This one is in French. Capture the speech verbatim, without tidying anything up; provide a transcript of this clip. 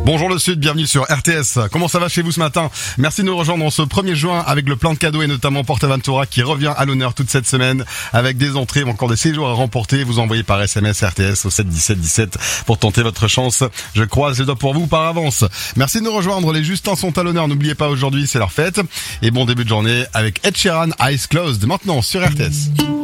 Bonjour le Sud, bienvenue sur R T S. Comment ça va chez vous ce matin? Merci de nous rejoindre en ce premier juin avec le plein de cadeaux et notamment PortAventura qui revient à l'honneur toute cette semaine avec des entrées, encore des séjours à remporter. Vous envoyez par S M S R T S au sept dix-sept dix-sept pour tenter votre chance. Je croise les doigts pour vous par avance. Merci de nous rejoindre. Les Justins sont à l'honneur. N'oubliez pas, aujourd'hui c'est leur fête. Et bon début de journée avec Ed Sheeran, Eyes Closed, maintenant sur R T S.